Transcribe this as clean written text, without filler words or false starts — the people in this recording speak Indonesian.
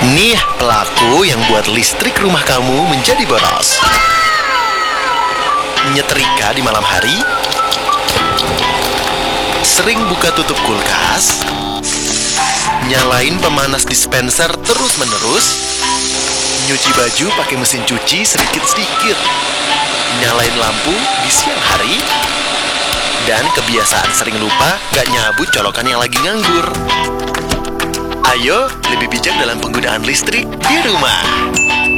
Nih pelaku yang buat listrik rumah kamu menjadi boros. Nyetrika di malam hari, sering buka tutup kulkas, nyalain pemanas dispenser terus-menerus, nyuci baju pakai mesin cuci sedikit-sedikit, nyalain lampu di siang hari, dan kebiasaan sering lupa gak nyabut colokan yang lagi nganggur. Ayo, lebih bijak dalam penggunaan listrik di rumah.